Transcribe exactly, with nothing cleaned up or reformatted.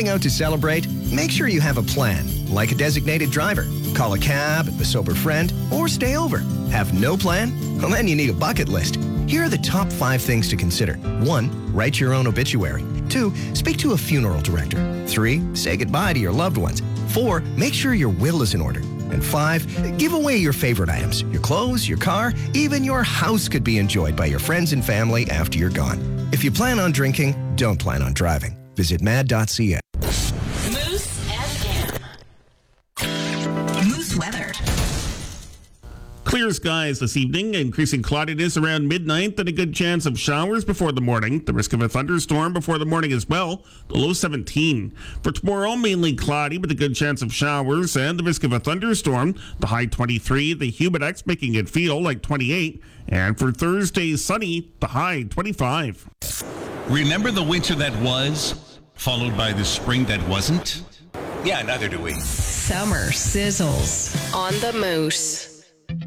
heading out to celebrate, make sure you have a plan, like a designated driver. Call a cab, a sober friend, or stay over. Have no plan? Well, then you need a bucket list. Here are the top five things to consider. One, write your own obituary. Two, speak to a funeral director. Three, say goodbye to your loved ones. Four, make sure your will is in order. And five, give away your favorite items. Your clothes, your car, even your house could be enjoyed by your friends and family after you're gone. If you plan on drinking, don't plan on driving. Visit mad dot c a. Moose F M. Moose weather. Clear skies this evening, increasing cloudiness around midnight, and a good chance of showers before the morning. The risk of a thunderstorm before the morning as well. The low seventeen. For tomorrow, mainly cloudy with a good chance of showers and the risk of a thunderstorm. The high twenty-three. The Humidex making it feel like twenty-eight. And for Thursday, sunny. The high twenty-five. Remember the winter that was, followed by the spring that wasn't? Yeah, neither do we. Summer sizzles on the Moose.